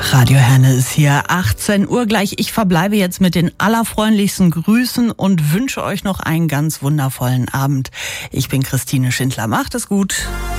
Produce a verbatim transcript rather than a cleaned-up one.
Radio Herne ist hier, achtzehn Uhr gleich. Ich verbleibe jetzt mit den allerfreundlichsten Grüßen und wünsche euch noch einen ganz wundervollen Abend. Ich bin Christine Schindler. Macht es gut.